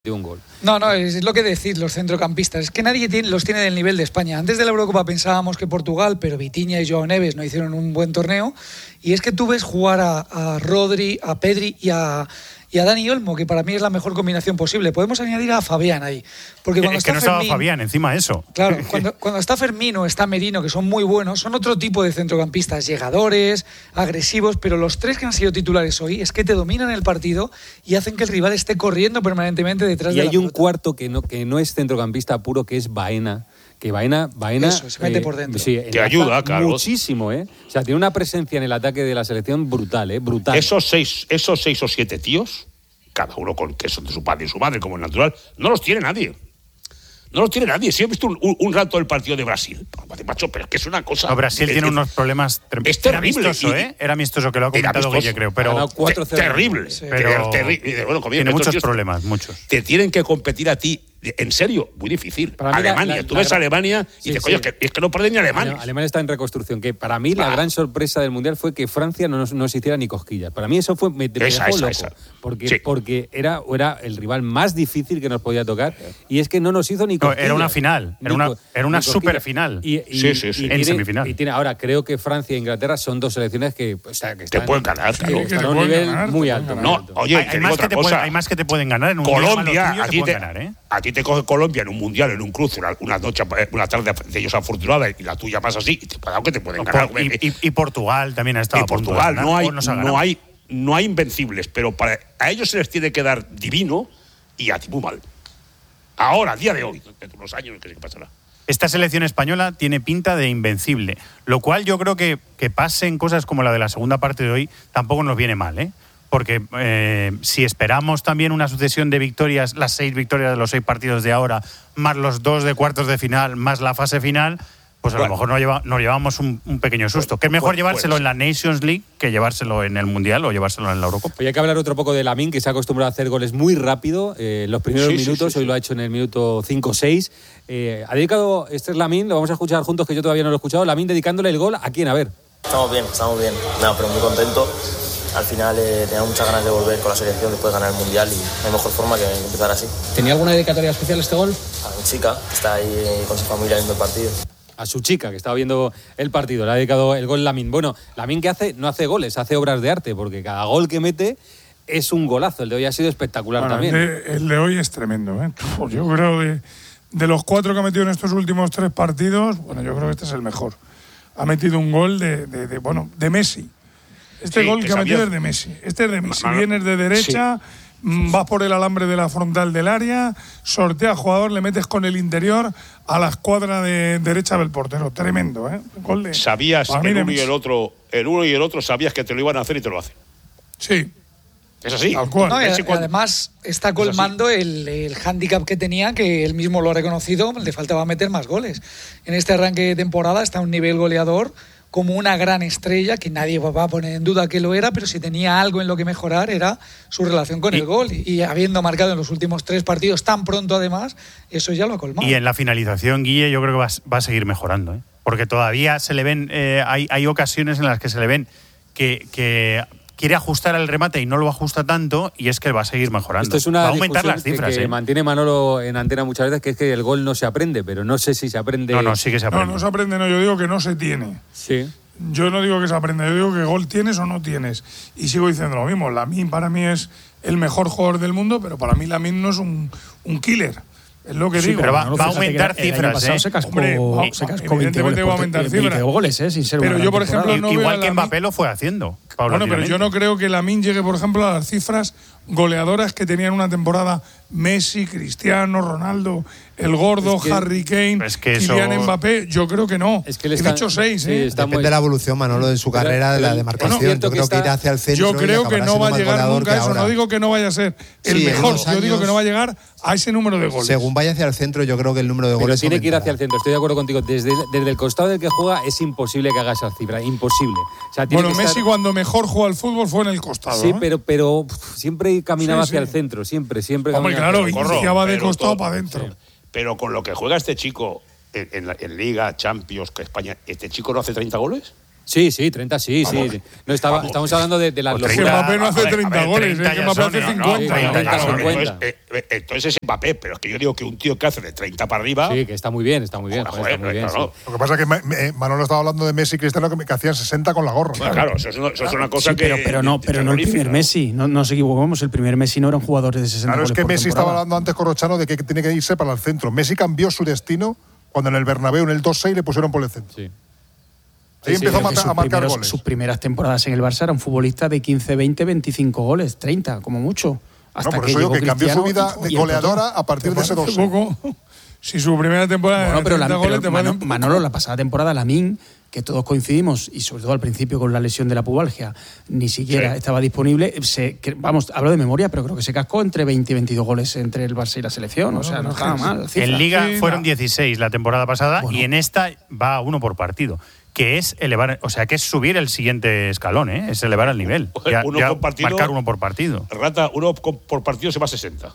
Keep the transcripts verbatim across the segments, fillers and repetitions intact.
de un gol. No, no, es lo que decís los centrocampistas. Es que nadie tiene, los tiene del nivel de España. Antes de la Eurocopa pensábamos que Portugal, pero Vitinha y Joao Neves no hicieron un buen torneo. Y es que tú ves jugar a, a Rodri, a Pedri y a, y a Dani Olmo, que para mí es la mejor combinación posible. Podemos añadir a Fabián ahí. Porque cuando es está que no estaba Fermín, Fabián encima de eso. Claro, cuando, cuando está Fermín o está Merino, que son muy buenos, son otro tipo de centrocampistas, llegadores, agresivos, pero los tres que han sido titulares hoy es que te dominan el partido y hacen que el rival esté corriendo permanentemente detrás y de la hay un pelota. cuarto que no, que no es centrocampista puro, que es Baena. Que Baena, Baena Eso, se mete eh, por dentro. Sí, te ayuda, claro. Muchísimo, ¿eh? O sea, tiene una presencia en el ataque de la selección brutal, ¿eh? Brutal. Esos seis, esos seis o siete tíos, cada uno con que son de su padre y su madre, como es natural, no los tiene nadie. No los tiene nadie. Si he visto un, un, un rato del partido de Brasil, macho, pero es que es una cosa. No, Brasil es, tiene es, unos problemas tremendos. Es terrible. Era amistoso, ¿eh? Era amistoso, que lo ha comentado Guille, creo. Pero cuatro cero. Terrible. Sí. Pero terri- bueno, tiene muchos problemas, muchos. Te tienen que competir a ti. En serio, muy difícil. Para mí la- Alemania, la- tú la ves gran- Alemania y Sí, dices, sí. coño, es que, es que no pierden ni alemanes. Ale- Alemania está en reconstrucción. Que para mí la Ah. gran sorpresa del Mundial fue que Francia no nos, no se hiciera ni cosquillas. Para mí eso fue me, me Esa, dejó esa, loco. esa. Porque, Sí. porque era, era el rival más difícil que nos podía tocar. Y es que no nos hizo ni No, cosquillas. era una final. Era Ni una, co- era una ni cosquillas. superfinal. Y, y, Sí, sí, sí. y En tiene- semifinal. Y tiene, ahora, creo que Francia e Inglaterra son dos selecciones que, o sea, que están, pueden ganar, que claro. están Que a te un pueden nivel ganar, muy te alto. pueden muy No, alto. oye, hay, te hay digo más que otra te cosa. pueden, hay más que te pueden ganar en un día malo Colombia, tuyo, a te ti, te, pueden ganar, ¿eh? a ti te coge Colombia en un mundial, en un cruce, una, una noche, una tarde de ellos afortunada y la tuya pasa así, y te, cuidado que te pueden ganar. Y, y- y Portugal también ha estado Y a punto de Portugal, ganar, no hay, o nos ha ganado. no hay, no hay invencibles, pero para a ellos se les tiene que dar divino y a ti muy mal. Ahora, a día de hoy, dentro de unos años, ¿qué pasará? Esta selección española tiene pinta de invencible, lo cual yo creo que, que pasen cosas como la de la segunda parte de hoy tampoco nos viene mal, ¿eh? Porque eh, si esperamos también una sucesión de victorias, las seis victorias de los seis partidos de ahora, más los dos de cuartos de final, más la fase final, pues a Bueno. lo mejor nos, lleva, nos llevamos un, un pequeño susto. Que es mejor Pues- llevárselo pues- en la Nations League que llevárselo en el Mundial o llevárselo en la Eurocopa. Oye, hay que hablar otro poco de Lamine, que se ha acostumbrado a hacer goles muy rápido. Eh, los primeros Sí, sí, minutos, sí, hoy sí. lo ha hecho en el minuto cinco seis. Eh, ha dedicado, este es Lamine, lo vamos a escuchar juntos, que yo todavía no lo he escuchado. Lamine dedicándole el gol, ¿a quién? A ver. Estamos bien, estamos bien. Nada, pero muy contento. Al final eh, tenía muchas ganas de volver con la selección después de ganar el Mundial y no hay mejor forma que empezar así. ¿Tenía alguna dedicatoria especial este gol? A mi chica, que está ahí eh, con su familia viendo el partido. A su chica, que estaba viendo el partido. Le ha dedicado el gol Lamine. Bueno, Lamine, que hace, no hace goles, hace obras de arte, porque cada gol que mete es un golazo. El de hoy ha sido espectacular Bueno, también. El de, el de hoy es tremendo, ¿eh? Uf, yo creo que de los cuatro que ha metido en estos últimos tres partidos, bueno, yo creo que este es el mejor. Ha metido un gol de, de, de bueno, de Messi. Este Sí, gol que que ha metido sabía- es de Messi. Este es de Messi. Ma- ma- Vienes de derecha, mm, vas por el alambre de la frontal del área, sortea jugador, le metes con el interior a la escuadra de derecha del portero. Tremendo, ¿eh? Gol de, Sabías para que mí el de uno y Messi. el otro, el uno y el otro sabías que te lo iban a hacer y te lo hacen. Sí, Es así. tal cual. No, y Messi cuando- además está colmando el, el hándicap que tenía, que él mismo lo ha reconocido, le faltaba meter más goles. En este arranque de temporada está a un nivel goleador como una gran estrella, que nadie va a poner en duda que lo era, pero si tenía algo en lo que mejorar era su relación con Y- el gol. Y, y habiendo marcado en los últimos tres partidos tan pronto además, eso ya lo ha colmado. Y en la finalización, Guille, yo creo que va, a- va a seguir mejorando, ¿eh? Porque todavía se le ven, eh, hay, hay ocasiones en las que se le ven que, que quiere ajustar el remate y no lo ajusta tanto, y es que va a seguir mejorando. Esto es una va a aumentar discusión las cifras, que, que ¿eh? mantiene Manolo en antena muchas veces, que es que el gol no se aprende, pero no sé si se aprende. No, no, sí que se No, aprende. no se aprende, no. Yo digo que no se tiene. Sí. Yo no digo que se aprenda, yo digo que gol tienes o no tienes. Y sigo diciendo lo mismo. Lamine para mí es el mejor jugador del mundo, pero para mí Lamine no es un, un killer. Es lo que Sí, digo. pero va- Manolo, va a fíjate aumentar que el año cifras, pasado ¿eh? se cascó, Hombre, va- se cascó veinte evidentemente goles, va a por- aumentar veinte cifras. goles, ¿eh? Sin ser Pero una yo, gran por ejemplo, temporada. no veo Igual a que Lamine- Mbappé lo fue haciendo. Bueno, pero paulatinamente. yo no creo que Lamine llegue, por ejemplo, a las cifras goleadoras que tenían una temporada Messi, Cristiano, Ronaldo, el Gordo, Es que- Harry Kane, es que eso- Kylian Mbappé. Yo creo que no. Es que él He está- dicho seis, sí, ¿eh? está Depende muy- de la evolución, Manolo, de su Pero- carrera, de la pero- demarcación. bueno, cierto yo que creo que, está- irá hacia el centro. Yo y creo que acabará no siendo va a más llegar goleador nunca que a eso. ahora. No digo que no vaya a ser el Sí, en mejor. unos Yo digo años- que no va a llegar a ese número de goles. Según vaya hacia el centro, yo creo que el número de Pero goles tiene que ir aumentará. hacia el centro, estoy de acuerdo contigo. Desde, desde el costado del que juega es imposible que haga esa cifra, imposible. O sea, tiene Bueno, que Messi estar- cuando mejor jugó al fútbol fue en el costado. Sí, ¿eh? pero, pero pff, siempre caminaba Sí, hacia sí. el centro, siempre, siempre. Hombre, caminaba claro, hacia el centro. iniciaba de pero costado todo- para adentro. sí. Pero con lo que juega este chico en, en la- en Liga, Champions, que España, ¿este chico no hace treinta goles? Sí, sí, treinta sí, Vamos. sí. No estaba, estamos hablando de, de las O Es que treinta, locuras. Mbappé no hace a ver, treinta a ver, goles, treinta es que ya Mbappé son, hace ¿no? cincuenta. Sí, Bueno, treinta, claro, cincuenta. entonces, eh, eh, entonces es Mbappé, pero es que yo digo que un tío que hace de treinta para arriba. Sí, que está muy bien, está muy bien. Joder, joder, está muy bien, claro. sí. Lo que pasa es que Ma- eh, Manolo estaba hablando de Messi y Cristiano que, que hacían sesenta con la gorra. Bueno, claro, eso es una, eso es una cosa Sí, pero, que. pero no, pero no el primer terrorífica. Messi. No nos equivocamos. El primer Messi no era un jugador de sesenta Claro, es goles que por Messi temporada. estaba hablando antes Corrochano de que tiene que irse para el centro. Messi cambió su destino cuando en el Bernabéu, en el dos seis, le pusieron por el centro. Sí. Ahí Sí, empezó sí, a, Que mata- sus, a marcar primeros- goles. sus primeras temporadas en el Barça era un futbolista de quince, veinte, veinticinco goles, treinta, como mucho. Hasta No, por que eso digo llegó que cambió su Cristiano vida y- de y goleadora a partir de ese dos Hace seis. poco, si su primera temporada Bueno, era pero, la, treinta pero goles, te Mano- vale- Manolo, la pasada temporada, Lamine, que todos coincidimos, y sobre todo al principio con la lesión de la pubalgia, ni siquiera Sí. estaba disponible. Se, que- vamos, hablo de memoria, pero creo que se cascó entre veinte y veintidós goles entre el Barça y la selección. O sea, no estaba mal. la cifra. En Liga Sí, fueron no. dieciséis la temporada pasada Bueno. y en esta va a uno por partido. Que es elevar, o sea, que es subir el siguiente escalón, ¿eh? Es elevar el nivel. Ya- Uno ya por partido. marcar uno por partido. Rata, uno con- por partido se va a sesenta.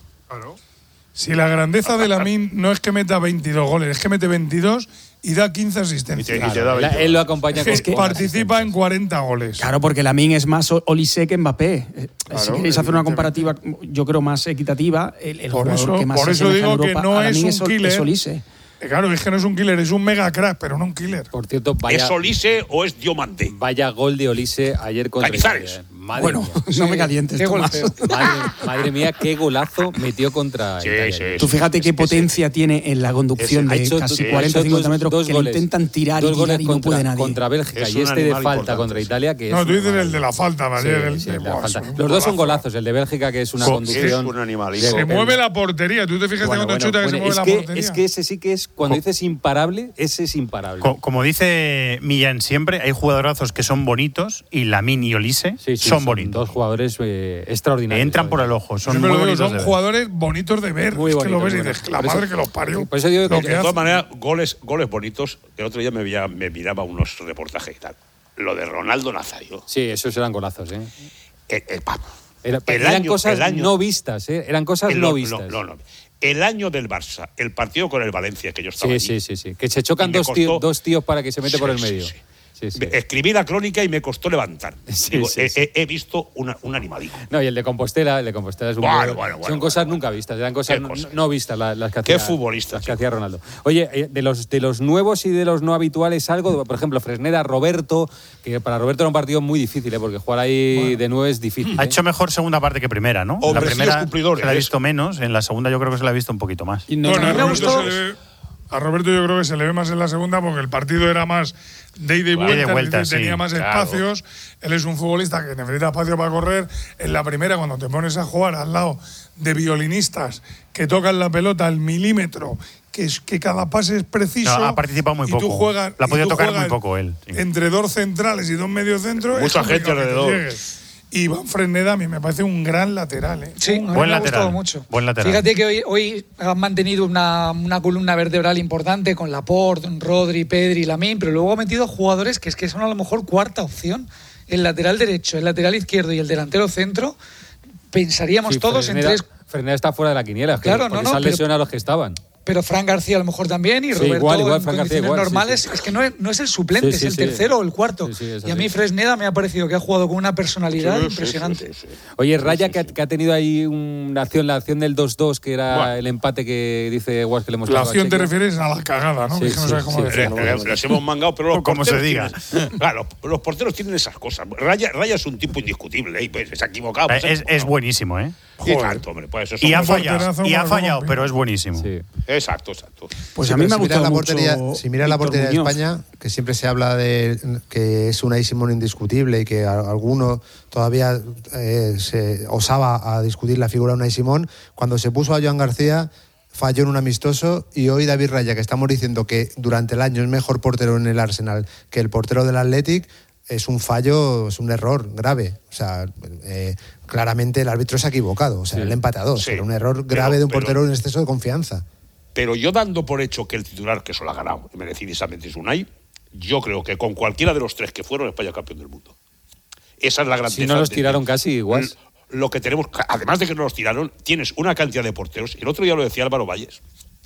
Si la grandeza de Lamine no es que meta veintidós goles, es que mete veintidós y da quince Y te, asistencias. y te da La- veinte. él lo acompaña Es que con, con participa en cuarenta goles. Claro, porque Lamine es más Olise que Mbappé. Eh, si queréis hacer una evidentemente. comparativa, yo creo, más equitativa, el, el Por jugador eso- que más por se eso asemeja en digo que Europa no a es Lamine un Ol- killer. es Olise. Eh, Claro, es que no es un killer, es un mega crack, pero no un killer. Por cierto, vaya, ¿Es Olise o es Diomande? vaya gol de Olise ayer contra Cañizares. Italia. Madre Bueno, mía. no me calientes, Qué Tomás. golpeo. Madre, madre mía, qué golazo metió contra Sí, Italia. sí, ayer. Tú fíjate Es qué que potencia tiene en la conducción Ha de hecho casi do- cuarenta ha o hecho cincuenta dos- metros dos que goles. le intentan tirar y Dos tirar goles y no contra, puede nadie. contra Bélgica Es y un este de animal falta importante, contra sí. Italia que No, es tú dices una el de la falta de Sí, ayer. el sí, de- el de la Buah, falta. es un Los dos son golazo. golazos, el de Bélgica que es una Sí, conducción. es un animalito. de- Se el- mueve la portería. ¿Tú te fijas Bueno, cuando bueno, chuta que bueno, se mueve es la que, portería? es que ese sí que es, cuando dices imparable, ese es imparable. Co- como dice Millán siempre, hay jugadorazos que son bonitos y Lamine y Olise Sí, sí, son bonitos. Dos jugadores eh, extraordinarios. Entran por el ojo, son Siempre muy lo digo, bonitos son de ver. jugadores bonitos de ver. Muy es que lo bonitos, ves y muy dices, bonitos. la Por eso- madre que los parió. por eso digo que- Lo De que todas hace. maneras, goles, goles bonitos. El otro día me, veía- me miraba unos reportajes y tal. Lo de Ronaldo Nazario. Sí, esos eran golazos, ¿eh? El, el- vamos. Era- El eran año- cosas el año- no vistas, ¿eh? Eran cosas el- no no, vistas. no, no. El año del Barça, el partido con el Valencia, que yo estaba Sí, allí, sí, sí, sí. Que se chocan Y me dos, tío- costó- dos tíos para que se mete Sí, por el sí, medio. sí. Sí, sí. Escribí la crónica y me costó levantar. Sí, Digo, sí, he, sí. he- he visto una, un animalito. No, y el de Compostela, el de Compostela es un Bueno, juego- bueno, son bueno, cosas bueno, nunca vistas, eran cosas Qué no, cosas. no vistas las, las que Qué hacía, futbolista, las que chico. hacía Ronaldo. Oye, eh, de los de los nuevos y de los no habituales algo, por ejemplo, Fresneda, Roberto, que para Roberto era un partido muy difícil, ¿eh? Porque jugar ahí de nueve es difícil. Ha ¿eh? hecho mejor segunda parte que primera, ¿no? la Hombrecillos primera cumplidores, se la ha ¿eh? visto menos, en la segunda yo creo que se la ha visto un poquito más. Y no- Bueno, a a mí me Roberto, gustó- se le ve- a Roberto yo creo que se le ve más en la segunda porque el partido era más de ida y Claro, vuelta, de vuelta, es decir, tenía sí, más claro. espacios. Él es un futbolista que necesita espacio para correr. En la primera, cuando te pones a jugar al lado de violinistas que tocan la pelota al milímetro, que, es, que cada pase es preciso. No, ha participado muy y tú poco. juegas- La ha y podido tú tocar juegas muy poco él, sí. Entre dos centrales y dos mediocentros. Mucha es gente complicado que te alrededor. llegues. Y Iván Fresneda a mí me parece un gran lateral. ¿eh? Sí, a mí Buen me ha lateral, gustado mucho. buen lateral. Fíjate que hoy, hoy han mantenido una, una columna vertebral importante con Laporte, Rodri, Pedri, Lamine, pero luego ha metido jugadores que es que son a lo mejor cuarta opción. El lateral derecho, el lateral izquierdo y el delantero centro, pensaríamos Sí, todos Fresneda- en tres. Fresneda está fuera de la quiniela, Claro, porque no, no, se han pero- lesionado a los que estaban. Pero Fran García a lo mejor también y Sí, Roberto igual, igual, en Fran García condiciones igual, sí, normales. sí. Es que no es, no es el suplente, Sí, sí, es el sí. tercero o el cuarto. Sí, sí, es y a así. mí Fresneda me ha parecido que ha jugado con una personalidad Sí, sí, impresionante. sí, sí, sí. Oye, Raya, que, ha, que ha tenido ahí una acción, la acción del dos dos, que era Bueno. el empate que dice Guas que le hemos La dado a acción te Checo. refieres a la cagada, ¿no? Sí, Que no sí, sabes cómo sí. decirlo. Eh, eh, Los hemos mangado, pero los Como se porteros diga. tienen- claro, los porteros tienen esas cosas. Raya, Raya es un tipo indiscutible, ¿eh? Pues, se ha equivocado. pues, se ha es, es equivocado. buenísimo, ¿eh? Y tanto, hombre, pues eso Y ha son- fallado, porterazo y ha como fallado, rompe. pero es buenísimo. Sí. Exacto, exacto. Pues Sí, a mí pero me ha si miras gustado la portería, mucho Si miras la Víctor portería de Muñoz. España, que siempre se habla de que es una Simón indiscutible y que a- alguno todavía eh, se osaba a discutir la figura de Unai Simón, cuando se puso a Joan García falló en un amistoso y hoy David Raya, que estamos diciendo que durante el año es mejor portero en el Arsenal que el portero del Athletic, es un fallo, es un error grave. O sea, eh, claramente el árbitro se ha equivocado, o sea, Sí. el empatador, Sí. era un error Pero- grave de un pero- portero en exceso de confianza. Pero yo dando por hecho que el titular, que eso lo ha ganado merecidísimamente, es Unai, yo creo que con cualquiera de los tres que fueron, España campeón del mundo. Esa es la grandeza. Si no los de- tiraron casi, Guas. Lo que tenemos, además de que no los tiraron, tienes una cantidad de porteros. El otro día lo decía Álvaro Valles.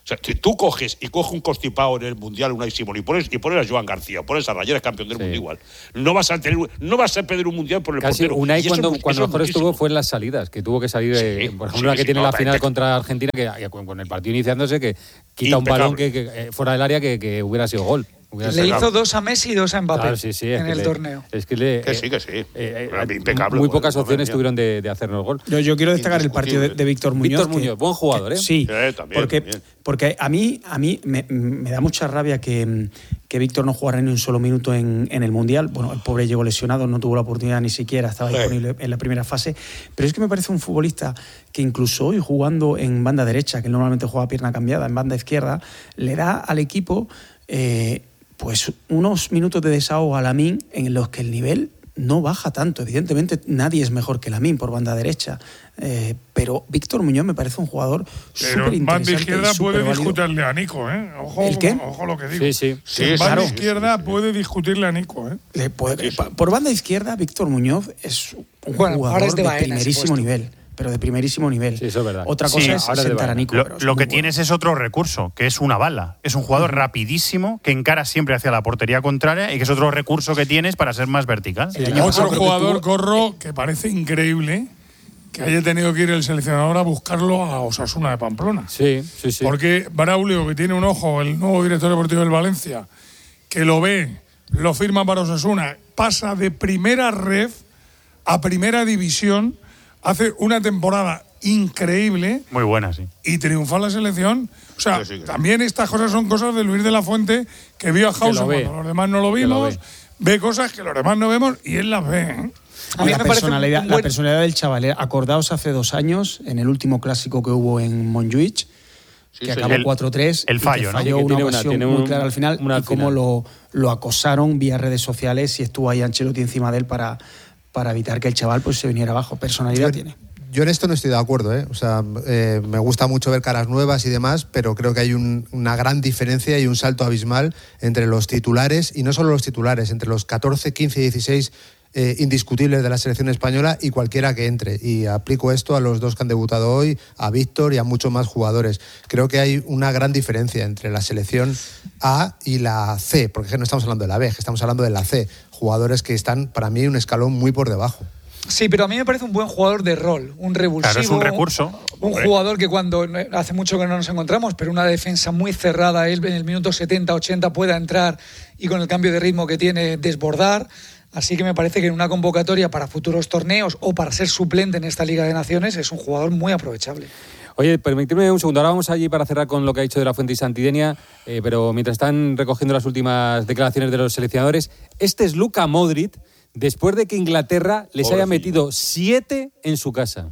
O sea, si tú coges y coges un constipado en el Mundial, Unai Simón, y pones, y pones a Joan García, pones a Rayera, campeón del Sí. mundo igual, no vas a tener, no vas a perder un Mundial por el Casi portero. Unai Y eso cuando, es- cuando eso es mejor estuvo muchísimo. fue en las salidas, que tuvo que salir, Sí, eh, por ejemplo, sí, la que sí, tiene no, la final impecable. contra Argentina, que con con el partido iniciándose, que quita un balón que, que, eh, fuera del área que, que hubiera sido gol. Hubiera Le sido- hizo dos a Messi y dos a Mbappé Claro, sí, sí, es en que el le- torneo. Es que, le, Que sí, que sí. eh, eh, Era impecable, muy joder, pocas madre opciones mía. tuvieron de, de hacernos gol. Yo, yo quiero destacar el partido de, de Víctor Muñoz. Víctor que- Muñoz, buen jugador, ¿eh? Sí, Sí, también, porque, también. porque a mí, a mí me, me da mucha rabia que, que Víctor no jugara ni un solo minuto en, en el Mundial. Bueno, el pobre llegó lesionado, no tuvo la oportunidad ni siquiera, estaba Sí. disponible en la primera fase. Pero es que me parece un futbolista que incluso hoy jugando en banda derecha, que normalmente juega a pierna cambiada, en banda izquierda, le da al equipo eh, pues unos minutos de desahogo a Lamine en los que el nivel no baja tanto. Evidentemente nadie es mejor que Lamine por banda derecha, eh, pero Víctor Muñoz me parece un jugador Pero súper en banda interesante. izquierda puede discutirle a Nico, ¿eh? Ojo, ¿El qué? ojo lo que digo. Sí, sí. Sí, en sí, banda sí, izquierda sí, sí. puede discutirle a Nico, ¿eh? Le puede- pa- por banda izquierda, Víctor Muñoz es un Bueno, ahora jugador es de de, Baena, ese primerísimo puesto. nivel. Pero de primerísimo nivel. Sí, eso es verdad. Otra Sí, cosa es ahora es de sentar a Baena. Nico. Lo, pero es lo muy que bueno. tienes es otro recurso, que es una bala. Es un jugador rapidísimo que encara siempre hacia la portería contraria y que es otro recurso que tienes para ser más vertical. El año Otro pasado creo que jugador, tuvo- Corro, que parece increíble que haya tenido que ir el seleccionador a buscarlo a Osasuna de Pamplona. Sí, sí, sí. Porque Braulio, que tiene un ojo, el nuevo director deportivo del Valencia, que lo ve, lo firma para Osasuna, pasa de primera ref a primera división, hace una temporada increíble Muy buena, sí. y triunfa la selección. O sea, Sí, sí, que- también estas cosas son cosas de Luis de la Fuente, que vio a Hausen ve. cuando los demás no lo Que lo vimos, ve. cosas que los demás no vemos y él las ve. ¿eh? A mí la, me parece personalidad, un la buen- personalidad del chaval. eh, Acordaos hace dos años, en el último clásico que hubo en Montjuic, Sí, que sí. acabó El- cuatro tres. el y que fallo, ¿no? falló Que una tiene una- ocasión tiene muy un- clara al final. una Y al cómo final. lo, lo acosaron vía redes sociales y estuvo ahí Ancelotti encima de él para, para evitar que el chaval pues, se viniera abajo. Personalidad tiene. Yo en esto no estoy de acuerdo, ¿eh? O sea, eh, me gusta mucho ver caras nuevas y demás, pero creo que hay un- una gran diferencia y un salto abismal entre los titulares, y no solo los titulares, entre los catorce, quince y dieciséis eh, indiscutibles de la selección española y cualquiera que entre. Y aplico esto a los dos que han debutado hoy, a Víctor y a muchos más jugadores. Creo que hay una gran diferencia entre la selección A y la C, porque es que no estamos hablando de la B, es que estamos hablando de la C. Jugadores que están, para mí, un escalón muy por debajo. Sí, pero a mí me parece un buen jugador de rol, un revulsivo. Claro, es un recurso. Un jugador que cuando, hace mucho que no nos encontramos, pero una defensa muy cerrada, él en el minuto setenta, ochenta pueda entrar y con el cambio de ritmo que tiene desbordar. Así que me parece que en una convocatoria para futuros torneos o para ser suplente en esta Liga de Naciones es un jugador muy aprovechable. Oye, permíteme un segundo. Ahora vamos allí para cerrar con lo que ha dicho de la Fuente y Santidenia, eh, pero mientras están recogiendo las últimas declaraciones de los seleccionadores, este es Luka Modric, después de que Inglaterra les haya metido siete en su casa.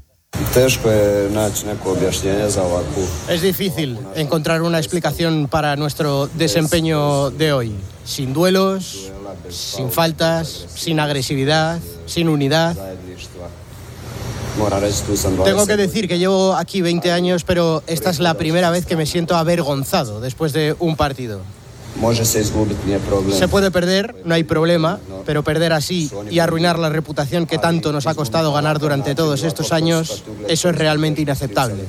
Es difícil encontrar una explicación para nuestro desempeño de hoy. Sin duelos, sin faltas, sin agresividad, sin unidad. Tengo que decir que llevo aquí veinte años, pero esta es la primera vez que me siento avergonzado después de un partido. Se puede perder, no hay problema, pero perder así y arruinar la reputación que tanto nos ha costado ganar durante todos estos años, eso es realmente inaceptable.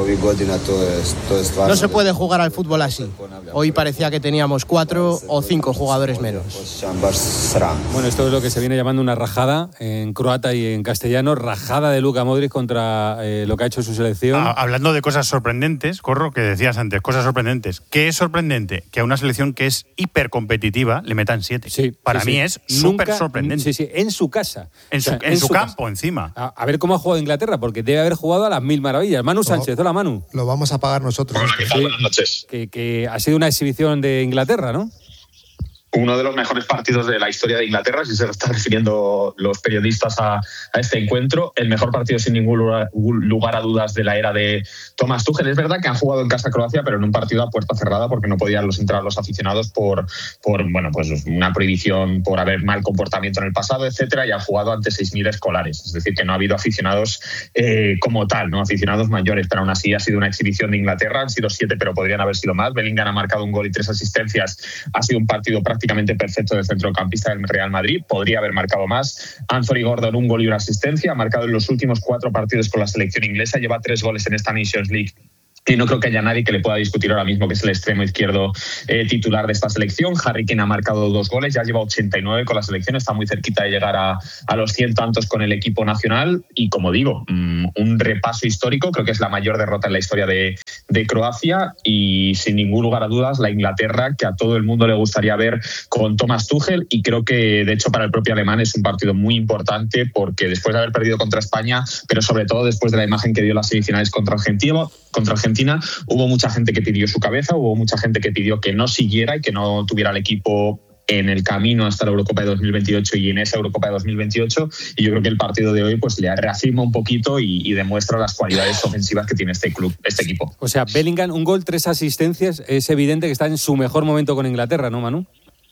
No se puede jugar al fútbol así. Hoy parecía que teníamos cuatro o cinco jugadores menos. Bueno, esto es lo que se viene llamando una rajada en croata y en castellano, rajada de Luka Modric contra eh, lo que ha hecho su selección. Ah, hablando de cosas sorprendentes, Corro, que decías antes, cosas sorprendentes. ¿Qué es sorprendente? Que a una selección que es hipercompetitiva le metan siete. Sí, Para sí, mí sí. es súper Nunca- sorprendente. Sí, sí, en su casa. En O sea, su, en su casa. campo, encima. A, a ver cómo ha jugado Inglaterra, porque debe haber jugado a las mil maravillas. Manu Sánchez, hola Manu. Lo vamos a pagar nosotros. Hola, ¿qué tal? Sí. Buenas noches. Que, que ha sido una exhibición de Inglaterra, ¿no? Uno de los mejores partidos de la historia de Inglaterra, si se lo están refiriendo los periodistas a, a este encuentro. El mejor partido, sin ningún lugar, lugar a dudas, de la era de Thomas Tuchel. Es verdad que han jugado en casa Croacia, pero en un partido a puerta cerrada, porque no podían los entrar los aficionados por, por bueno, pues una prohibición por haber mal comportamiento en el pasado, etcétera, y han jugado ante seis mil escolares. Es decir, que no ha habido aficionados eh, como tal, no aficionados mayores, pero aún así ha sido una exhibición de Inglaterra. Han sido siete, pero podrían haber sido más. Bellingham ha marcado un gol y tres asistencias. Ha sido un partido prácticamente perfecto del centrocampista del Real Madrid. Podría haber marcado más. Anthony Gordon, un gol y una asistencia. Ha marcado en los últimos cuatro partidos con la selección inglesa. Lleva tres goles en esta Nations League Y no creo que haya nadie que le pueda discutir ahora mismo que es el extremo izquierdo eh, titular de esta selección. Harry Kane ha marcado dos goles, ya lleva ochenta y nueve con la selección, está muy cerquita de llegar a, a los cien tantos con el equipo nacional. Y como digo, mmm, un repaso histórico, creo que es la mayor derrota en la historia de, de Croacia y sin ningún lugar a dudas la Inglaterra que a todo el mundo le gustaría ver con Thomas Tuchel. Y creo que de hecho para el propio alemán es un partido muy importante porque después de haber perdido contra España, pero sobre todo después de la imagen que dio las semifinales contra Argentina, contra Argentina hubo mucha gente que pidió su cabeza, hubo mucha gente que pidió que no siguiera y que no tuviera el equipo en el camino hasta la Eurocopa de dos mil veintiocho y en esa Eurocopa de dos mil veintiocho, y yo creo que el partido de hoy pues le reafirma un poquito y, y demuestra las cualidades ofensivas que tiene este club, este equipo. O sea, Bellingham, un gol, tres asistencias, es evidente que está en su mejor momento con Inglaterra, ¿no, Manu?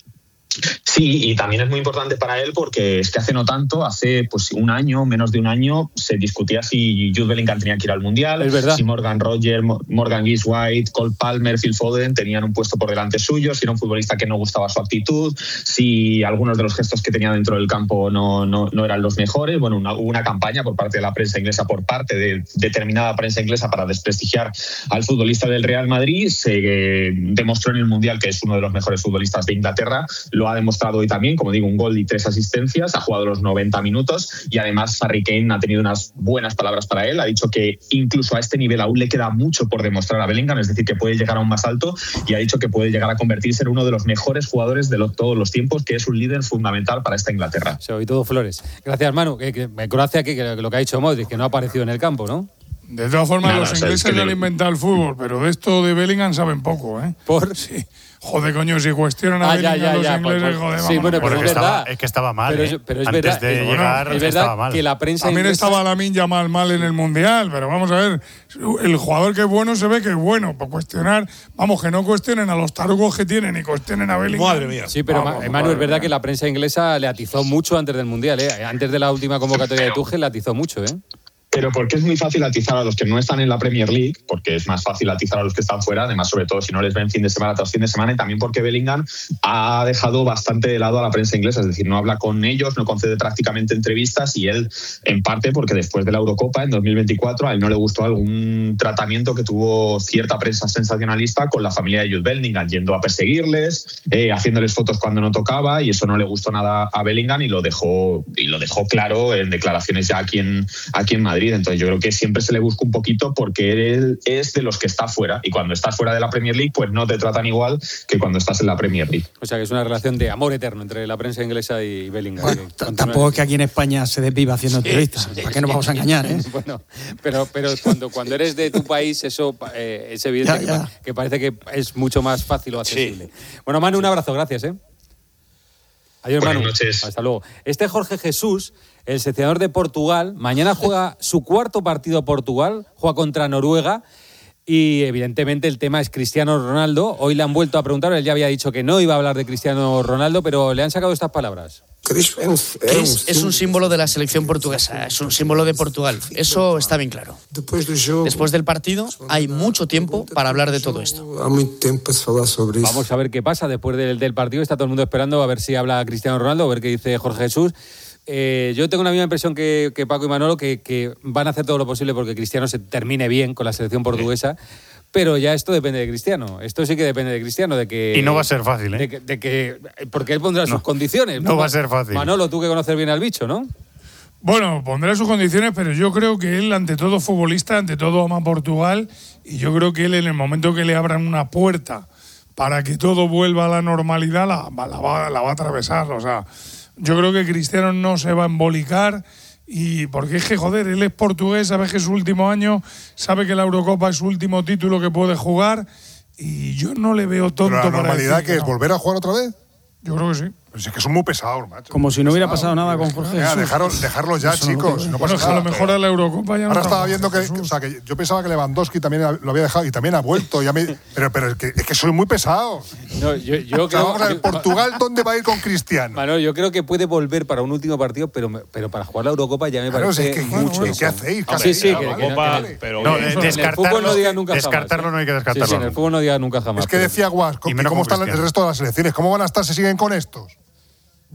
Sí, y también es muy importante para él porque es que hace no tanto, hace pues un año, menos de un año, se discutía si Jude Bellingham tenía que ir al Mundial, es verdad. Si Morgan Rogers, Morgan Gibbs-White, Cole Palmer, Phil Foden tenían un puesto por delante suyo, si era un futbolista que no gustaba su actitud, si algunos de los gestos que tenía dentro del campo no, no, no eran los mejores. Bueno, una, hubo una campaña por parte de la prensa inglesa, por parte de determinada prensa inglesa para desprestigiar al futbolista del Real Madrid. Se eh, demostró en el Mundial que es uno de los mejores futbolistas de Inglaterra, lo ha demostrado hoy también, como digo, un gol y tres asistencias, ha jugado los noventa minutos y además Harry Kane ha tenido unas buenas palabras para él, ha dicho que incluso a este nivel aún le queda mucho por demostrar a Bellingham, es decir, que puede llegar aún más alto, y ha dicho que puede llegar a convertirse en uno de los mejores jugadores de lo, todos los tiempos, que es un líder fundamental para esta Inglaterra. Se oí todo flores. Gracias, Manu. Que, que, Croacia, que, que lo que ha dicho Modric, que no ha aparecido en el campo, ¿no? De todas formas, Nada, los o sea, ingleses es que le han no... inventado el fútbol, pero de esto de Bellingham saben poco, ¿eh? ¿Por? Sí. Joder, coño, si cuestionan a Ah, Bellingham ya, ya, los ya, ingleses, pues, joder, sí, bueno, Porque pero es estaba, verdad. es que estaba mal, Pero ¿eh? es, pero es Antes verdad, de es, llegar es verdad estaba mal. que la prensa También inglesa... estaba Lamine Yamal mal en el Mundial, pero vamos a ver, el jugador que es bueno se ve que es bueno. Por cuestionar, vamos, que no cuestionen a los tarugos que tienen y cuestionen a Bellingham. Madre mía. Sí, pero Vamos, Manu, es verdad mía. que la prensa inglesa le atizó mucho antes del Mundial, ¿eh? Antes de la última convocatoria de Tuchel le atizó mucho, ¿eh? Pero porque es muy fácil atizar a los que no están en la Premier League, porque es más fácil atizar a los que están fuera, además sobre todo si no les ven fin de semana tras fin de semana, y también porque Bellingham ha dejado bastante de lado a la prensa inglesa, es decir, no habla con ellos, no concede prácticamente entrevistas, y él en parte porque después de la Eurocopa en dos mil veinticuatro a él no le gustó algún tratamiento que tuvo cierta prensa sensacionalista con la familia de Jude Bellingham, yendo a perseguirles, eh, haciéndoles fotos cuando no tocaba, y eso no le gustó nada a Bellingham y lo dejó, y lo dejó claro en declaraciones ya aquí en, aquí en Madrid. Entonces yo creo que siempre se le busca un poquito porque él es de los que está fuera, y cuando estás fuera de la Premier League pues no te tratan igual que cuando estás en la Premier League. O sea que es una relación de amor eterno entre la prensa inglesa y Bellingham. Bueno, tampoco es que aquí en España se desviva haciendo sí, entrevistas. sí, ¿Para qué nos vamos a engañar, eh? Bueno, pero, pero cuando, cuando eres de tu país eso eh, es evidente ya, ya. Que, que parece que es mucho más fácil o accesible. Sí. Bueno, Manu, un abrazo, gracias, ¿eh? Adiós, Buenas Manu. noches. Hasta luego. Este Jorge Jesús, el seleccionador de Portugal, mañana juega su cuarto partido a Portugal, juega contra Noruega, y evidentemente el tema es Cristiano Ronaldo. Hoy le han vuelto a preguntar, él ya había dicho que no iba a hablar de Cristiano Ronaldo, pero le han sacado estas palabras. Chris es un símbolo de la selección portuguesa, es un símbolo de Portugal, eso está bien claro. Después del partido hay mucho tiempo para hablar de todo esto. Vamos a ver qué pasa después del, del partido, está todo el mundo esperando a ver si habla Cristiano Ronaldo, a ver qué dice Jorge Jesús. Eh, yo tengo la misma impresión que, que Paco y Manolo, que, que van a hacer todo lo posible porque Cristiano se termine bien con la selección portuguesa. Pero ya esto depende de Cristiano. Esto sí que depende de Cristiano. De que, y no va a ser fácil, ¿eh? De que, de que, porque él pondrá no, sus condiciones. No, no va a ser fácil. Manolo, tú que conoces bien al bicho, ¿no? Bueno, pondrá sus condiciones, pero yo creo que él, ante todo futbolista, ante todo ama Portugal, y yo creo que él, en el momento que le abran una puerta para que todo vuelva a la normalidad, la, la, va, la va a atravesar. O sea, yo creo que Cristiano no se va a embolicar. Y porque es que, joder, él es portugués, sabe que es su último año, sabe que la Eurocopa es su último título que puede jugar, y yo no le veo tonto. ¿Pero la para normalidad decir que que es no. volver a jugar otra vez? Yo creo que sí. Pues es que son muy pesados, macho. Como si no hubiera pasado nada con Jorge Ya, Jesús. dejarlo, dejarlo ya, Eso no chicos. lo No Bueno, pasa es que a nada. lo mejor a la Eurocopa ya no Ahora estaba trabaja viendo que, Jesús. o sea, que yo pensaba que Lewandowski también lo había dejado y también ha vuelto. Ya me, pero pero es, que, es que soy muy pesado. No, yo, yo O sea, creo, vamos a ver, yo- Portugal, ¿dónde va a ir con Cristiano? Manolo, yo creo que puede volver para un último partido, pero, pero para jugar la Eurocopa ya me Claro, parece es que, mucho. ¿qué, eso. ¿qué hacéis? Sí, sí, Ya, que, vale, que- Copa, vale. pero No, bien. eh, en el descartarlo, fútbol no diga nunca jamás. descartarlo no hay que Sí, descartarlo. sí, en el fútbol no diga nunca jamás. Es que pero- decía Guas, Y ¿y menos cómo con están el Cristiano. resto de las selecciones? ¿Cómo van a estar si siguen con estos?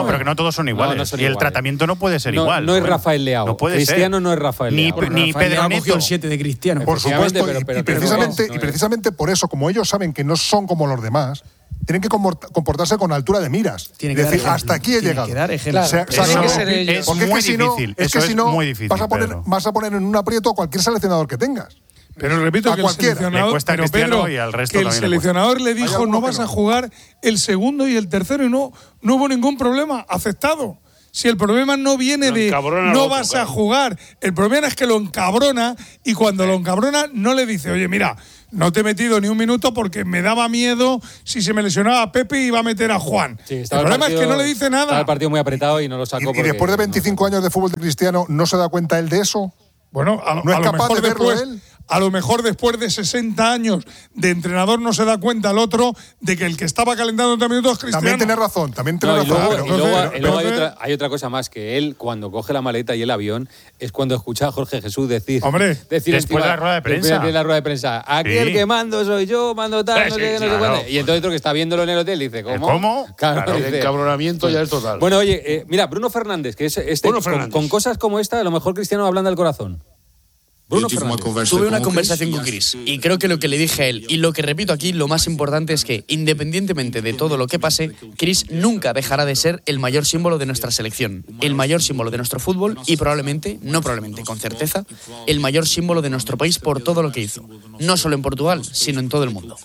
No, pero que no todos son iguales. No, no son y el iguales. tratamiento no puede ser No, igual. no es Bueno, Rafael Leao. No puede Cristiano ser. no es Rafael Ni, Leao. ni Rafael Pedro Leao cogió Neto. el siete de Cristiano. Por supuesto, pero- y- pero- y, pero precisamente, no, no y es. precisamente por eso, como ellos saben que no son como los demás, tienen que comport- comportarse con altura de miras. Tienen que decir, dar ejemplo. hasta aquí he Tienen llegado. que dar ejemplo. O sea, Claro, o sea, tienen no- que ser ellos. Es porque muy es que si no, difícil. es Eso que si es no muy difícil, vas a poner Pedro. vas a poner en un aprieto a cualquier seleccionador que tengas. Pero repito a que cualquiera. el seleccionador, Le cuesta a pero Cristiano Pedro, y al resto que el también le seleccionador le Hay dijo alguno no que vas no. a jugar el segundo y el tercero y no, no hubo ningún problema, aceptado. Si el problema no viene Lo de encabrona no al otro, vas a claro. jugar, el problema es que lo encabrona y cuando lo encabrona no le dice, oye, mira, no te he metido ni un minuto porque me daba miedo si se me lesionaba a Pepe iba a meter a Juan. Sí, el estaba problema partido- es que no le dice Estaba nada. el partido muy apretado y no lo Y, sacó. y porque después de no- veinticinco años de fútbol de Cristiano, ¿no se da cuenta él de eso? Bueno, a lo, ¿No es a lo capaz mejor de verlo después, él? a lo mejor después de sesenta años de entrenador no se da cuenta el otro de que el que estaba calentando treinta minutos es Cristiano. También tiene razón, también tiene No, y razón. luego, pero- y luego- entonces- y luego hay, entonces- otra, hay otra cosa más, que él cuando coge la maleta y el avión es cuando escucha a Jorge Jesús decir, Hombre, decir después encima- de la rueda de prensa. después de la rueda de prensa, aquí Sí. el que mando soy yo, mando tal, Sí, no sí, sé qué, no sé claro. cuánto. Y entonces otro que está viéndolo en el hotel dice, ¿cómo? ¿Cómo? Claro, Claro, El dice- encabronamiento ya es total. Bueno, oye, eh, mira, Bruno Fernández, que es este, Bruno con, Fernández. con cosas como esta, a lo mejor Cristiano ablanda el corazón. Bruno Fernández. Tuve una conversación con Chris y creo que lo que le dije a él y lo que repito aquí, lo más importante es que independientemente de todo lo que pase, Chris nunca dejará de ser el mayor símbolo de nuestra selección, el mayor símbolo de nuestro fútbol y probablemente, no probablemente, con certeza, el mayor símbolo de nuestro país por todo lo que hizo, no solo en Portugal, sino en todo el mundo.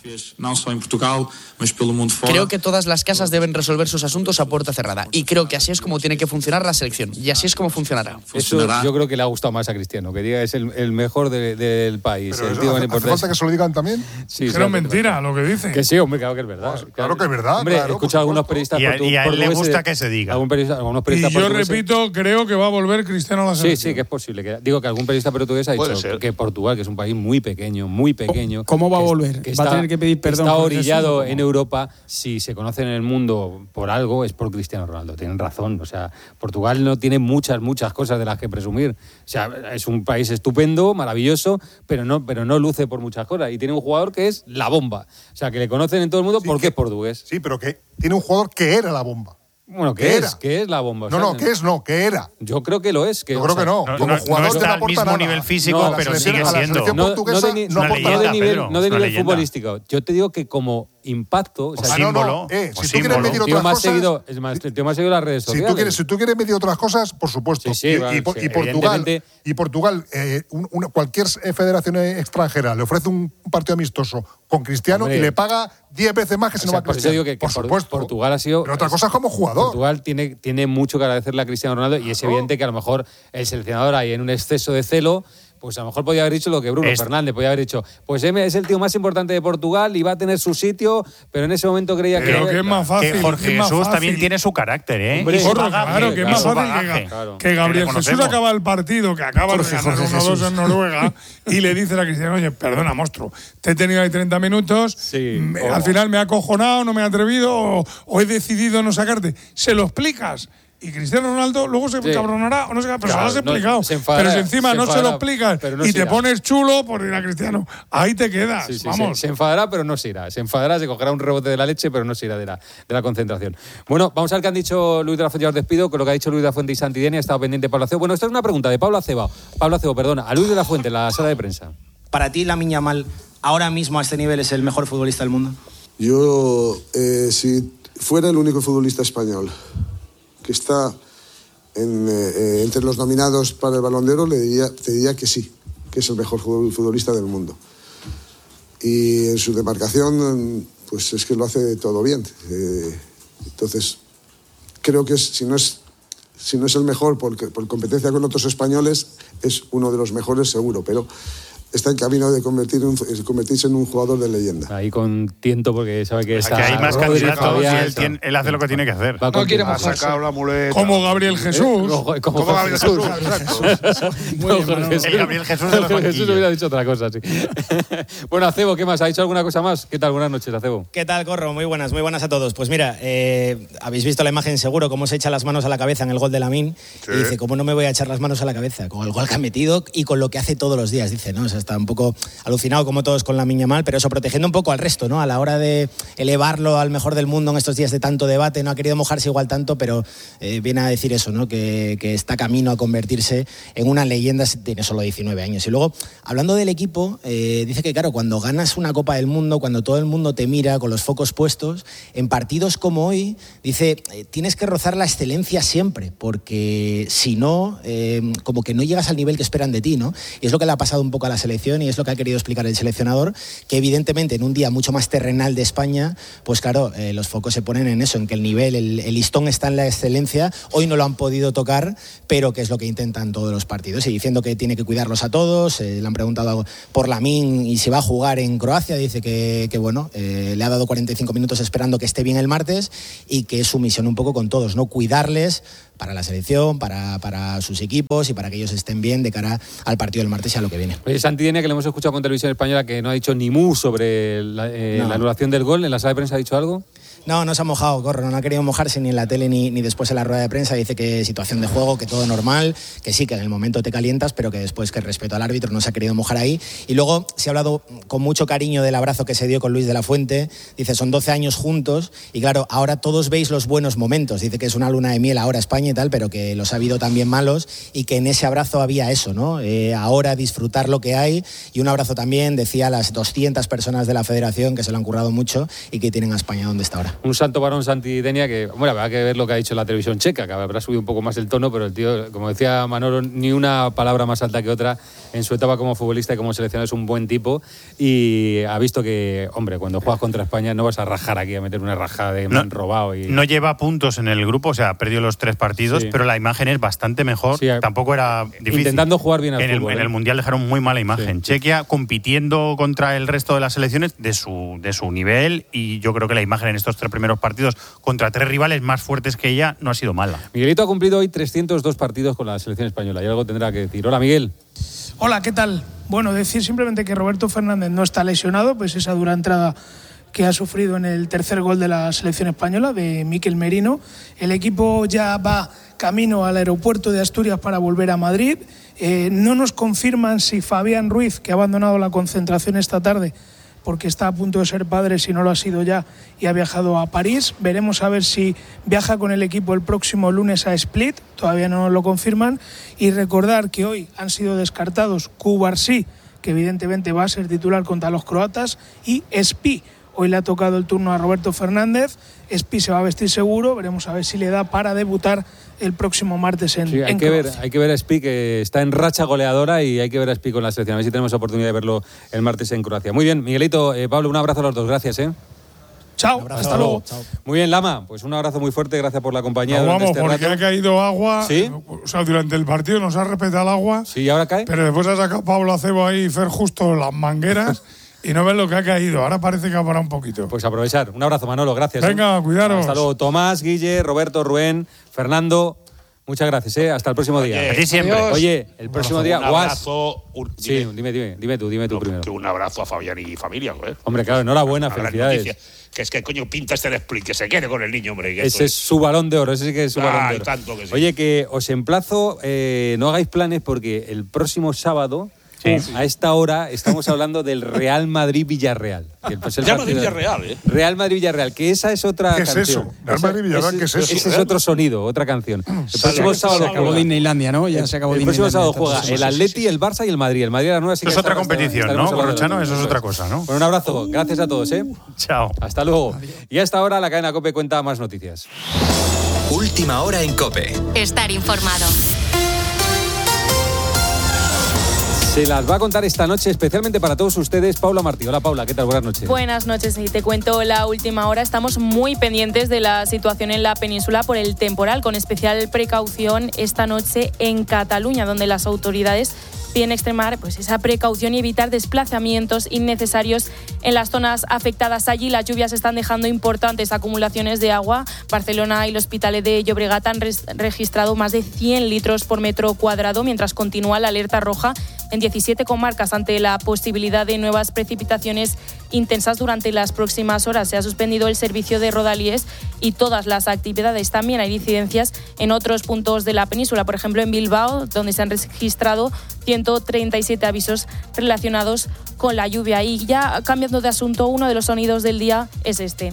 Creo que todas las casas deben resolver sus asuntos a puerta cerrada y creo que así es como tiene que funcionar la selección y así es como funcionará. Eso yo creo que le ha gustado más a Cristiano, que diga es el, el mejor de- del país. Pero el eso tío hace, más hace importante. falta que se lo digan también. Sí, que sí, no es hace mentira falta. lo que dice. Que sí, hombre, claro que es verdad. Pues, claro que es verdad, Hombre, claro, he por escuchado a algunos supuesto. periodistas Y a- portu- y a él le portugueses gusta de- que se diga. algún periodista- algunos Y periodistas yo portugueses- repito, creo que va a volver Cristiano a la Sí, selección. sí, que es posible. Que, digo que algún periodista portugués ha Puede dicho ser. que Portugal, que es un país muy pequeño, muy pequeño. ¿Cómo va a que es- volver? que ¿Va a tener que pedir perdón, Está Jorge orillado Jesús? en Europa. Si se conoce en el mundo por algo, es por Cristiano Ronaldo. Tienen razón. O sea, Portugal no tiene muchas, muchas cosas de las que presumir. O sea, es un país estupendo, maravilloso, pero no, pero no luce por muchas cosas. Y tiene un jugador que es la bomba. O sea, que le conocen en todo el mundo Sí, porque que- es portugués. Sí, pero que tiene un jugador que era la bomba. Bueno, ¿qué ¿Qué es? era? ¿Qué es la bomba? O No, sea, no, ¿qué es? No, que era. Yo creo que lo es. Que, Yo o creo sea, que no. No, Como no- jugador no no te está al aporta mismo nada. nivel físico, No, la pero selección- sigue a la siendo. selección No, portuguesa no de, ni- no una aporta no de leyenda, nada. nivel, Pedro, no de es una nivel leyenda. futbolístico. Yo te digo que como impacto, o sea, Ah, no, no, símbolo, eh, o si tú quieres símbolo. medir el tío otras más cosas, seguido, es más, el tío más seguido en las redes Si sociales. tú, quieres, si tú quieres medir otras cosas, por supuesto. Sí, sí, y, y vale, por- sí, y Portugal, evidentemente. y Portugal eh, un- una- cualquier eh, federación extranjera le ofrece un partido amistoso con Cristiano Hombre. y le paga diez veces más que O si no sea, va por eso Cristiano. digo que, que por por- supuesto. Portugal ha sido. Pero otra cosa es como jugador. Portugal tiene, tiene mucho que agradecerle a Cristiano Ronaldo y es evidente que a lo mejor el seleccionador ahí en un exceso de celo. Pues a lo mejor podía haber dicho lo que Bruno Es- Fernández podía haber dicho. Pues M es el tío más importante de Portugal y va a tener su sitio, pero en ese momento creía que. Creo que es más fácil. Que Jorge es más Jesús fácil. también tiene su carácter, ¿eh? Hombre, Y su Corro, bagaje, claro, que es y más su fácil que, bagaje. Ga- Claro. que Gabriel Que le Jesús conocemos. acaba el partido, que acaba de Jorge, ganar Jorge uno dos Jesús. en Noruega, y le dice a Cristiano, oye, perdona, monstruo, te he tenido ahí treinta minutos, Sí. me- Oh. al final me he acojonado, no me he atrevido, o, o he decidido no sacarte. Se lo explicas. Y Cristiano Ronaldo luego se Sí. cabronará o no se cabronará, pero Claro, se lo has no, explicado. se enfadará, pero si encima se no se lo enfadará, explicas pero no y se te irá. pones chulo por ir a Cristiano, ahí te quedas. Sí, sí, Vamos. Se, se enfadará, pero no se irá. Se enfadará, se cogerá un rebote de la leche, pero no se irá de la, de la concentración. Bueno, vamos a ver qué han dicho Luis de la Fuente. Ya os despido con lo que ha dicho Luis de la Fuente y Santidenia. Ha estado pendiente Pablo Acebo. Bueno, esta es una pregunta de Pablo Acebo. Pablo Acebo, perdona, a Luis de la Fuente, en la sala de prensa. Para ti, Lamine Yamal, ahora mismo a este nivel, es el mejor futbolista del mundo. Yo, eh, si fuera el único futbolista español que está en, eh, entre los nominados para el Balón de Oro, le diría, te diría que sí, que es el mejor futbolista del mundo. Y en su demarcación, pues es que lo hace todo bien. Eh, entonces, creo que es, si no es, si no es el mejor por, por competencia con otros españoles, es uno de los mejores seguro, pero está en camino de convertir un, convertirse en un jugador de leyenda. Ahí con tiento porque sabe que está. Que hay más Rodri, candidatos y Fabián, él, tiene- él hace lo que tiene que hacer. Va con No quiere tiento. Ha sacado la muleta. Como Gabriel Jesús. Como, como Como Jorge Gabriel Jesús. Jesús. No, Jorge Jesús. El Gabriel Jesús de los Jorge Jesús banquillos. hubiera dicho otra cosa, sí. Bueno, Acebo, ¿qué más? ¿Ha dicho alguna cosa más? ¿Qué tal? Buenas noches, Acebo. ¿Qué tal, Corro? Muy buenas, muy buenas a todos. Pues mira, eh, habéis visto la imagen seguro, cómo se echa las manos a la cabeza en el gol de Lamine. Sí. Y dice, ¿cómo no me voy a echar las manos a la cabeza? Con el gol que ha metido y con lo que hace todos los días, dice, ¿no? O sea, está un poco alucinado como todos con Lamine Yamal, pero eso, protegiendo un poco al resto, ¿no? A la hora de elevarlo al mejor del mundo en estos días de tanto debate, no ha querido mojarse igual tanto, pero eh, viene a decir eso, ¿no? Que, que está camino a convertirse en una leyenda, tiene solo diecinueve años. Y luego, hablando del equipo, eh, dice que, claro, cuando ganas una Copa del Mundo, cuando todo el mundo te mira con los focos puestos, en partidos como hoy, dice, eh, tienes que rozar la excelencia siempre, porque si no, eh, como que no llegas al nivel que esperan de ti, ¿no? Y es lo que le ha pasado un poco a la selección selección y es lo que ha querido explicar el seleccionador, que evidentemente en un día mucho más terrenal de España, pues claro, eh, los focos se ponen en eso, en que el nivel, el, el listón está en la excelencia. Hoy no lo han podido tocar, pero que es lo que intentan todos los partidos, y diciendo que tiene que cuidarlos a todos. Eh, le han preguntado por Lamine y si va a jugar en Croacia, dice que, que bueno, eh, le ha dado cuarenta y cinco minutos esperando que esté bien el martes, y que es su misión un poco con todos, ¿no? Cuidarles para la selección, para, para sus equipos y para que ellos estén bien de cara al partido del martes y a lo que viene. Oye, Santidenia, que le hemos escuchado con Televisión Española, que no ha dicho ni mu sobre la, eh, no. la anulación del gol, ¿en la sala de prensa ha dicho algo? No, no se ha mojado, Corro, no ha querido mojarse ni en la tele ni, ni después en la rueda de prensa. Dice que situación de juego, que todo normal, que sí, que en el momento te calientas, pero que después que el respeto al árbitro, no se ha querido mojar ahí. Y luego se ha hablado con mucho cariño del abrazo que se dio con Luis de la Fuente. Dice, son doce años juntos y claro, ahora todos veis los buenos momentos. Dice que es una luna de miel ahora España y tal, pero que los ha habido también malos y que en ese abrazo había eso, ¿no? Eh, ahora disfrutar lo que hay, y un abrazo también, decía, a las doscientas personas de la federación que se lo han currado mucho y que tienen a España donde está ahora. Un santo varón, Santidenia, que, bueno, habrá que ver lo que ha dicho la televisión checa, que habrá subido un poco más el tono, pero el tío, como decía Manolo, ni una palabra más alta que otra en su etapa como futbolista y como seleccionador. Es un buen tipo y ha visto que, hombre, cuando juegas contra España no vas a rajar aquí, a meter una rajada de me han robado. Y... No lleva puntos en el grupo, o sea, ha perdido los tres partidos, sí. pero la imagen es bastante mejor. Sí, tampoco era difícil. Intentando jugar bien al en fútbol. El, ¿eh? En el Mundial dejaron muy mala imagen. Sí. Chequia compitiendo contra el resto de las selecciones de su, de su nivel, y yo creo que la imagen en estos tres primeros partidos contra tres rivales más fuertes que ella no ha sido mala. Miguelito ha cumplido hoy trescientos dos partidos con la selección española y algo tendrá que decir. Hola, Miguel. Hola, ¿qué tal? Bueno, decir simplemente que Roberto Fernández no está lesionado, pues esa dura entrada que ha sufrido en el tercer gol de la selección española, de Mikel Merino. El equipo ya va camino al aeropuerto de Asturias para volver a Madrid. Eh, no nos confirman si Fabián Ruiz, que ha abandonado la concentración esta tarde, porque está a punto de ser padre, si no lo ha sido ya, y ha viajado a París. Veremos a ver si viaja con el equipo el próximo lunes a Split, todavía no nos lo confirman. Y recordar que hoy han sido descartados Cubarsí, que evidentemente va a ser titular contra los croatas, y Espi. Hoy le ha tocado el turno a Roberto Fernández. Espi se va a vestir seguro, veremos a ver si le da para debutar el próximo martes en, sí, hay en que Croacia. ver, hay que ver a Espi, que está en racha goleadora, y hay que ver a Espi con la selección. A ver si tenemos oportunidad de verlo el martes en Croacia. Muy bien, Miguelito, eh, Pablo, un abrazo a los dos, gracias. ¿eh? Chao, hasta luego. Chao. Muy bien, Lama, pues un abrazo muy fuerte, gracias por la compañía. No, vamos, este porque rato. ha caído agua. ¿Sí? O sea, durante el partido nos ha respetado el agua. Sí, ¿y ahora cae? Pero después ha sacado Pablo Acebo ahí y Fer justo las mangueras. Y no ves lo que ha caído. Ahora parece que ha parado un poquito. Pues aprovechar. Un abrazo, Manolo. Gracias. Venga, ¿eh? cuidaros. Hasta luego. Tomás, Guille, Roberto, Rubén, Fernando. Muchas gracias, ¿eh? Hasta el próximo día. Oye, a ti siempre. Adiós. Oye, el próximo día, un abrazo. Un, sí, dime, dime, dime, dime tú, dime tú no, primero. Que un abrazo a Fabián y familia, joder. Hombre, claro, enhorabuena, A ver, felicidades. noticias. Que es que coño pinta este Split, que se quede con el niño, hombre. Ese es su balón de oro, ese sí que es su Ah, balón de y oro. tanto que sí. Oye, que os emplazo, eh, no hagáis planes porque el próximo sábado, sí. a esta hora, estamos hablando del Real Madrid-Villarreal. Pues Real Madrid-Villarreal, ¿eh? Real Madrid-Villarreal, que esa es otra ¿Qué canción. es eso? Real Madrid-Villarreal, ¿qué es eso? Ese es otro sonido, otra canción. El próximo sábado se acabó Disneylandia, ¿no? Ya se acabó El Disneylandia. próximo sábado juega el Atleti, el Barça y el Madrid. El Madrid a las nueve. Eso es otra competición, ¿no, Corrochano? Eso es otra cosa, ¿no? Bueno, un abrazo. Gracias a todos, ¿eh? Chao. Hasta luego. Y hasta ahora la cadena COPE cuenta más noticias. Última hora en COPE. Estar informado. Se las va a contar esta noche especialmente para todos ustedes Paula Martí. Hola Paula, ¿qué tal? Buenas noches. Buenas noches, y te cuento la última hora. Estamos muy pendientes de la situación en la península por el temporal, con especial precaución esta noche en Cataluña, donde las autoridades piden extremar pues, esa precaución y evitar desplazamientos innecesarios en las zonas afectadas. Allí las lluvias están dejando importantes acumulaciones de agua. Barcelona y el Hospitalet de Llobregat han res- registrado más de cien litros por metro cuadrado, mientras continúa la alerta roja en diecisiete comarcas ante la posibilidad de nuevas precipitaciones intensas durante las próximas horas. Se ha suspendido el servicio de Rodalies y todas las actividades. También hay incidencias en otros puntos de la península, por ejemplo en Bilbao, donde se han registrado ciento treinta y siete avisos relacionados con la lluvia. Y ya cambiando de asunto, uno de los sonidos del día es este.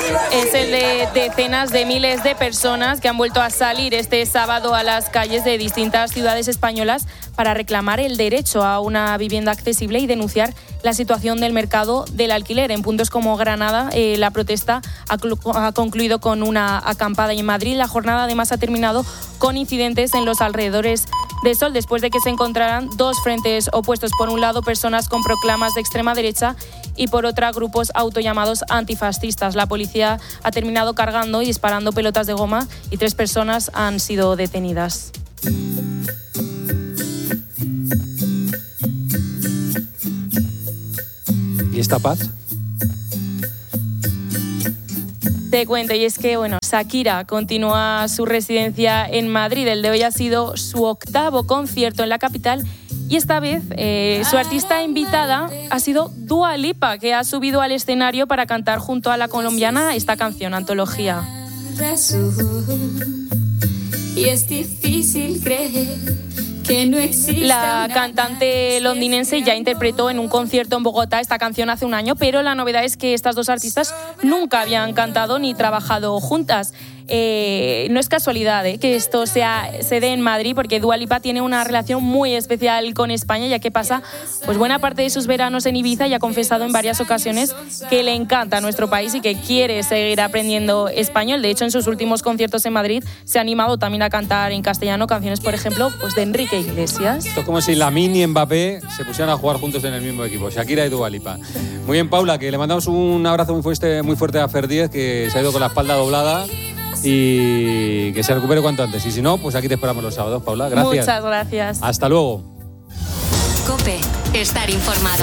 es el de decenas de miles de personas que han vuelto a salir este sábado a las calles de distintas ciudades españolas para reclamar el derecho a una vivienda accesible y denunciar la situación del mercado del alquiler. En puntos como Granada, eh, la protesta ha, clu- ha concluido con una acampada, y en Madrid la jornada además ha terminado con incidentes en los alrededores de Sol, después de que se encontraran dos frentes opuestos. Por un lado, personas con proclamas de extrema derecha y por otra, grupos autollamados antifascistas. La policía ha terminado cargando y disparando pelotas de goma y tres personas han sido detenidas. ¿Y esta paz? Te cuento, y es que, bueno, Shakira continúa su residencia en Madrid. El de hoy ha sido su octavo concierto en la capital y esta vez eh, su artista invitada ha sido Dua Lipa, que ha subido al escenario para cantar junto a la colombiana esta canción, Antología. Y es difícil creer que no existe. La cantante londinense ya interpretó en un concierto en Bogotá esta canción hace un año, pero la novedad es que estas dos artistas nunca habían cantado ni trabajado juntas. Eh, no es casualidad eh, que esto sea, se dé en Madrid, porque Dua Lipa tiene una relación muy especial con España, ya que pasa pues buena parte de sus veranos en Ibiza y ha confesado en varias ocasiones que le encanta nuestro país y que quiere seguir aprendiendo español. De hecho, en sus últimos conciertos en Madrid se ha animado también a cantar en castellano canciones, por ejemplo, pues de Enrique Iglesias. Esto es como si Lamine y Mbappé se pusieran a jugar juntos en el mismo equipo, Shakira y Dua Lipa. Muy bien, Paula, que le mandamos un abrazo muy fuerte, muy fuerte a Fer Díez, que se ha ido con la espalda doblada, y que se recupere cuanto antes. Y si no, pues aquí te esperamos los sábados, Paula. Gracias. Muchas gracias. Hasta luego. COPE, estar informado.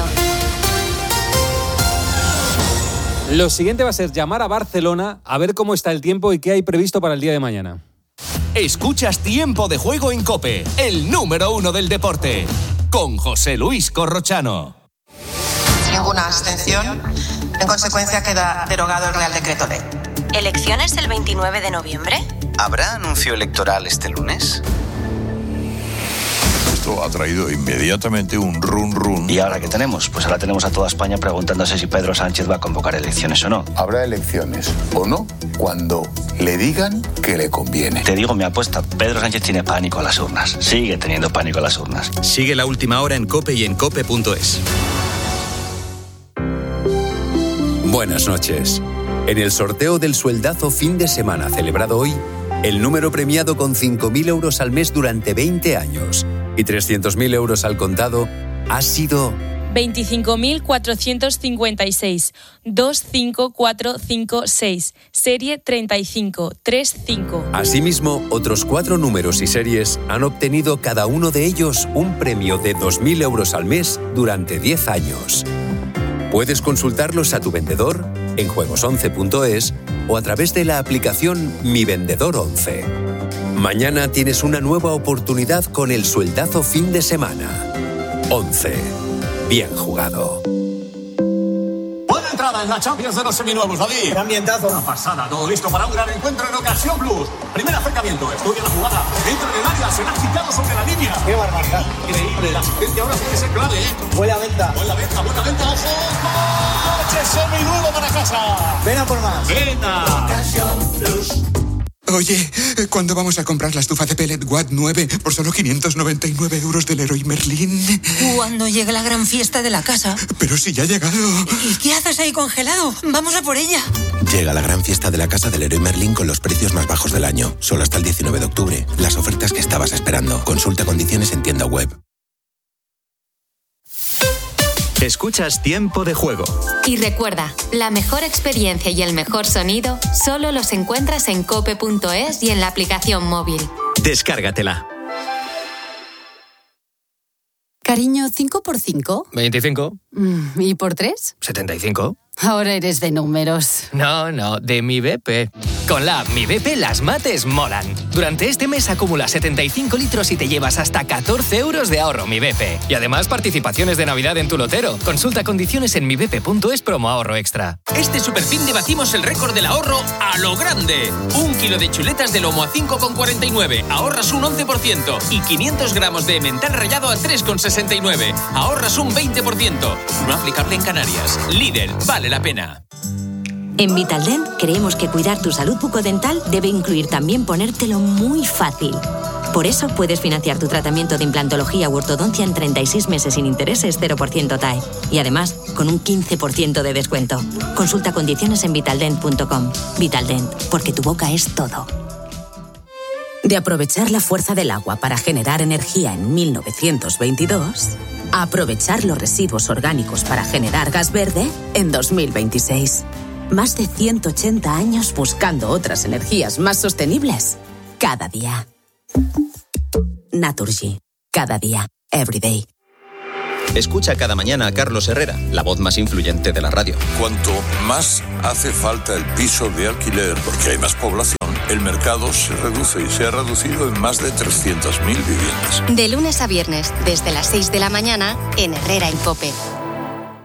Lo siguiente va a ser llamar a Barcelona a ver cómo está el tiempo y qué hay previsto para el día de mañana. Escuchas Tiempo de Juego en COPE, el número uno del deporte, con José Luis Corrochano. Ninguna abstención. En consecuencia, queda derogado el Real Decreto Ley. ¿Elecciones el veintinueve de noviembre? ¿Habrá anuncio electoral este lunes? Esto ha traído inmediatamente un run run. ¿Y ahora qué tenemos? Pues ahora tenemos a toda España preguntándose si Pedro Sánchez va a convocar elecciones o no. Habrá elecciones o no cuando le digan que le conviene. Te digo mi apuesta, Pedro Sánchez tiene pánico a las urnas. Sigue teniendo pánico a las urnas. Sigue la última hora en COPE y en cope punto es. Buenas noches. En el sorteo del sueldazo fin de semana celebrado hoy, el número premiado con cinco mil euros al mes durante veinte años y trescientos mil euros al contado ha sido veinticinco mil cuatrocientos cincuenta y seis, dos cinco cuatro cinco seis, serie treinta y cinco treinta y cinco. Asimismo, otros cuatro números y series han obtenido cada uno de ellos un premio de dos mil euros al mes durante diez años. Puedes consultarlos a tu vendedor, en juegos once punto es o a través de la aplicación Mi Vendedor once. Mañana tienes una nueva oportunidad con el sueldazo fin de semana. once. Bien jugado. Buena entrada en la Champions de los seminuevos, David. Gran ambientazo. Una pasada, todo listo para un gran encuentro en Ocasión Plus. Primer acercamiento, estudia la jugada, entra en el área, se la ha quitado sobre la línea. Qué barbaridad. Increíble, la asistencia ahora tiene que ser clave, ¿eh? Buena venta. Buena venta, buena venta, ojo. ¡Coche seminuevo para casa! Ven a por más. Venga. Ocasión Plus. Oye, ¿cuándo vamos a comprar la estufa de pellet Watt nueve por solo quinientos noventa y nueve euros del Leroy Merlin? Cuando llegue la gran fiesta de la casa. Pero si ya ha llegado. ¿Y qué haces ahí congelado? Vamos a por ella. Llega la gran fiesta de la casa del Leroy Merlin con los precios más bajos del año. Solo hasta el diecinueve de octubre. Las ofertas que estabas esperando. Consulta condiciones en tienda web. Escuchas Tiempo de Juego. Y recuerda, la mejor experiencia y el mejor sonido solo los encuentras en cope punto es y en la aplicación móvil. Descárgatela. Cariño, ¿cinco por cinco? veinticinco. ¿Y por tres? setenta y cinco. Ahora eres de números. No, no, de mi B P. Con la app Mi B P las mates molan. Durante este mes acumula setenta y cinco litros y te llevas hasta catorce euros de ahorro Mi B P. Y además participaciones de Navidad en tu lotero. Consulta condiciones en mi b p punto es promo ahorro extra. Este superfin debatimos el récord del ahorro a lo grande. Un kilo de chuletas de lomo a cinco con cuarenta y nueve, ahorras un once por ciento. Y quinientos gramos de mental rallado a tres con sesenta y nueve, ahorras un veinte por ciento. No aplicable en Canarias. Líder, vale la pena. En Vitaldent creemos que cuidar tu salud bucodental debe incluir también ponértelo muy fácil. Por eso puedes financiar tu tratamiento de implantología u ortodoncia en treinta y seis meses sin intereses, cero por ciento T A E. Y además, con un quince por ciento de descuento. Consulta condiciones en vitaldent punto com. Vitaldent, porque tu boca es todo. De aprovechar la fuerza del agua para generar energía en mil novecientos veintidós, a aprovechar los residuos orgánicos para generar gas verde en dos mil veintiséis. Más de ciento ochenta años buscando otras energías más sostenibles cada día. Naturgy. Cada día. Every day. Escucha cada mañana a Carlos Herrera, la voz más influyente de la radio. Cuanto más hace falta el piso de alquiler, porque hay más población, el mercado se reduce y se ha reducido en más de trescientas mil viviendas. De lunes a viernes, desde las seis de la mañana, en Herrera en COPE.